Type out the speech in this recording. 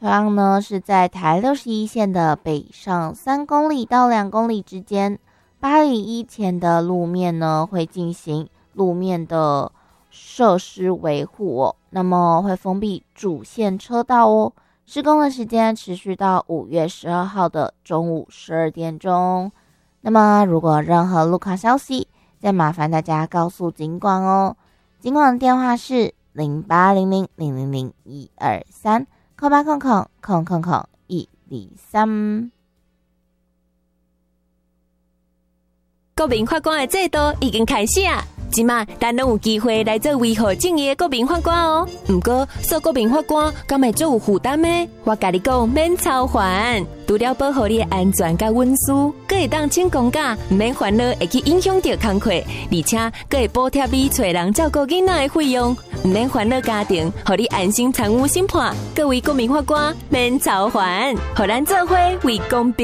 同样呢是在台61线的北上3公里到2公里之间，801前的路面呢会进行路面的设施维护哦，那么会封闭主线车道哦。施工的时间持续到5月12号的中午12点钟。那么如果任何路况消息，再麻烦大家告诉警广哦。警广的电话是0800000123 0800000123。 国民法官的制度已经开始啊！即马咱拢有机会来做维护正义的国民法官哦。不过做国民法官敢会做有负担呢？我甲你讲免操烦，除了保护你的安全甲隐私，阁会当请公假，唔免烦恼会去影响到工课，而且阁会补贴你找人照顾囡仔的费用，唔免烦恼家庭，互你安心参与审判。各位国民法官免操烦，互咱做伙为公平。